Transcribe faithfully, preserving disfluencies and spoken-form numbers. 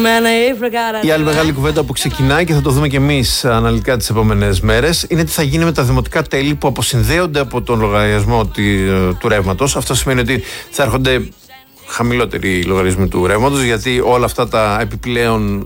Η άλλη μεγάλη κουβέντα που ξεκινάει και θα το δούμε και εμείς αναλυτικά τις επόμενες μέρες είναι τι θα γίνει με τα δημοτικά τέλη που αποσυνδέονται από τον λογαριασμό του ρεύματος. Αυτό σημαίνει ότι θα έρχονται χαμηλότεροι λογαριασμοί του ρεύματος, γιατί όλα αυτά τα επιπλέον